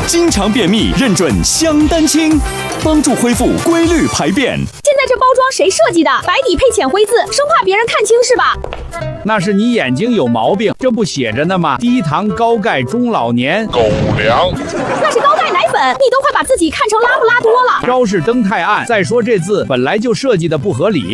经常便秘认准香丹清，帮助恢复规律排便。 现在这包装谁设计的？白底配浅灰字，生怕别人看清是吧？ 那是你眼睛有毛病，这不写着呢吗？低糖高钙中老年狗粮。 那是高钙奶粉，你都快把自己看成拉布拉多了。 标示灯太暗。再说这字本来就设计的不合理。